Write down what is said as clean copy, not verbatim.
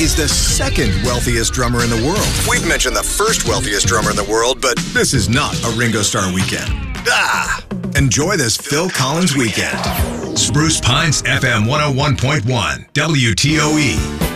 He's the second wealthiest drummer in the world. We've mentioned the first wealthiest drummer in the world, but this is not a Ringo Starr weekend. Enjoy this Phil Collins weekend. Spruce Pines FM 101.1 WTOE.